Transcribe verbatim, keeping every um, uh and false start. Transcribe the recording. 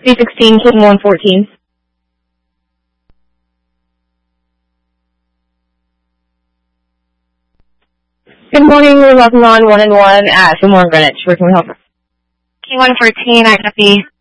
C sixteen, King one fourteen. Good morning, we're logging on one and one at Fillmore Greenwich. Where can we help? King one fourteen, I copy.